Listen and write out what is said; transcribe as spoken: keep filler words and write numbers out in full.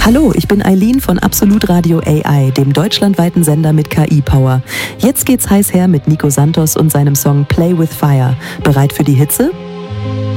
Hallo, ich bin Eileen von Absolut Radio A I, dem deutschlandweiten Sender mit K I-Power. Jetzt geht's heiß her mit Nico Santos und seinem Song Play with Fire. Bereit für die Hitze?